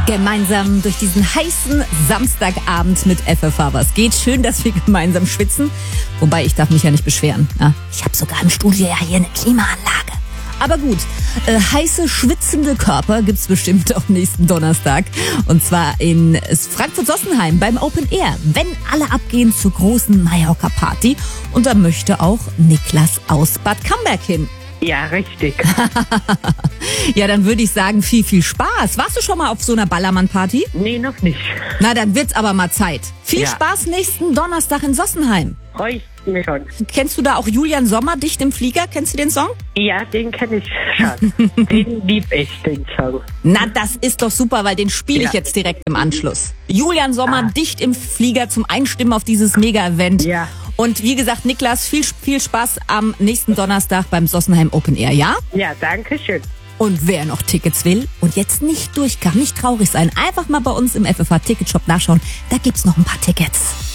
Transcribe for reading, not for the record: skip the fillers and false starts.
Gemeinsam durch diesen heißen Samstagabend mit FFH. Was geht? Schön, dass wir gemeinsam schwitzen. Wobei, ich darf mich ja nicht beschweren. Ja, ich habe sogar im Studio ja hier eine Klimaanlage. Aber gut, heiße, schwitzende Körper gibt's bestimmt auch nächsten Donnerstag. Und zwar in Frankfurt-Sossenheim beim Open Air. Wenn alle abgehen zur großen Mallorca-Party. Und da möchte auch Niklas aus Bad Camberg hin. Ja, richtig. Ja, dann würde ich sagen, viel Spaß. Warst du schon mal auf so einer Ballermann-Party? Nee, noch nicht. Na, dann wird's aber mal Zeit. Viel Ja. Spaß nächsten Donnerstag in Sossenheim. Freue ich mich schon. Kennst du da auch Julian Sommer, Dicht im Flieger? Kennst du den Song? Ja, den kenne ich schon. Den lieb ich, den Song. Na, das ist doch super, weil den spiele ich Ja. jetzt direkt im Anschluss. Julian Sommer, Dicht im Flieger zum Einstimmen auf dieses Mega-Event. Ja. Und wie gesagt, Niklas, viel Spaß am nächsten Donnerstag beim Sossenheim Open Air, ja? Ja, danke schön. Und wer noch Tickets will und jetzt nicht durch kann, nicht traurig sein, einfach mal bei uns im FFH Ticketshop nachschauen. Da gibt's noch ein paar Tickets.